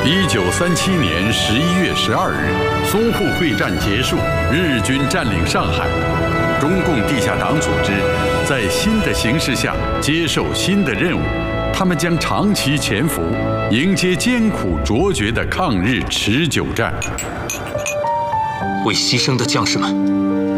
1937年11月12日，淞沪会战结束，日军占领上海，中共地下党组织在新的形势下接受新的任务，他们将长期潜伏，迎接艰苦卓绝的抗日持久战。 为牺牲的将士们，